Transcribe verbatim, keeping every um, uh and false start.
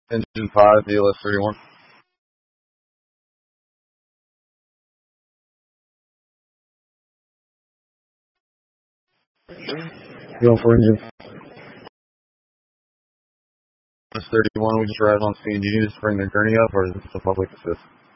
Engine five, D L S thirty-one. Going for engine. S thirty-one, we just arrived on scene. Do you need us to bring the gurney up, or is this a public assist?